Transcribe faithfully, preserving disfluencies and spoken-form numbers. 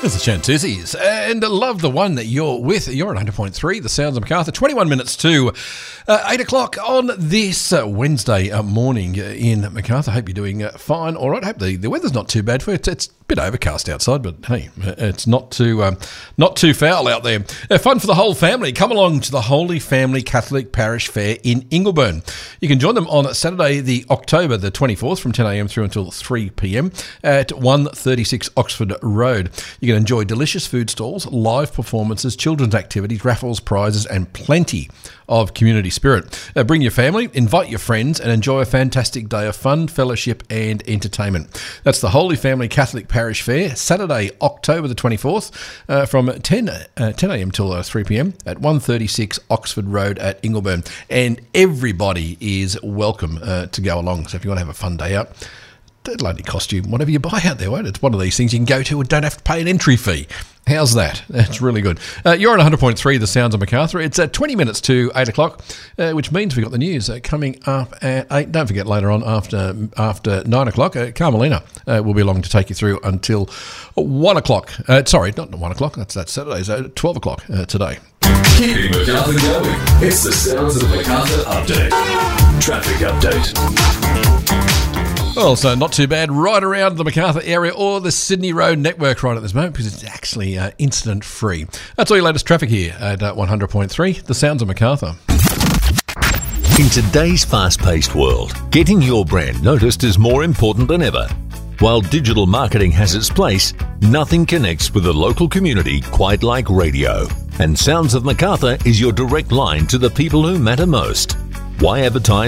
This is Chantuzzies, and I love the one that you're with. You're at one hundred point three, The Sounds of Macarthur. twenty-one minutes to uh, eight o'clock on this uh, Wednesday uh, morning uh, in Macarthur. Hope you're doing uh, fine. All right, hope the, the weather's not too bad for you. It's, it's a bit overcast outside, but hey, it's not too um, not too foul out there. Uh, fun for the whole family. Come along to the Holy Family Catholic Parish Fair in Ingleburn. You can join them on Saturday, the October the twenty-fourth, from ten a.m. through until three p.m. at one thirty-six Oxford Road. You can enjoy delicious food stalls, live performances, children's activities, raffles, prizes, and plenty of community spirit. Uh, bring your family, invite your friends, and enjoy a fantastic day of fun, fellowship, and entertainment. That's the Holy Family Catholic Parish Fair, Saturday, October the twenty-fourth, uh, from ten a.m. till uh, three p.m. at one thirty-six Oxford Road at Ingleburn. And everybody is welcome uh, to go along. So if you want to have a fun day out, it'll only cost you whatever you buy out there, won't it? It's one of these things you can go to and don't have to pay an entry fee. How's that? That's really good. Uh, you're on one hundred point three, The Sounds of Macarthur. It's uh, twenty minutes to eight o'clock, uh, which means we've got the news uh, coming up at eight. Don't forget, later on after after nine o'clock, uh, Carmelina uh, will be along to take you through until one o'clock. Uh, sorry, not one o'clock. That's, that's Saturday, so twelve o'clock uh, today. Keeping Macarthur going. It's the Sounds of Macarthur Update. Traffic Update. Well, so not too bad right around the Macarthur area or the Sydney Road network right at this moment, because it's actually uh, incident-free. That's all your latest traffic here at uh, one hundred point three, The Sounds of Macarthur. In today's fast-paced world, getting your brand noticed is more important than ever. While digital marketing has its place, nothing connects with the local community quite like radio. And Sounds of Macarthur is your direct line to the people who matter most. Why advertise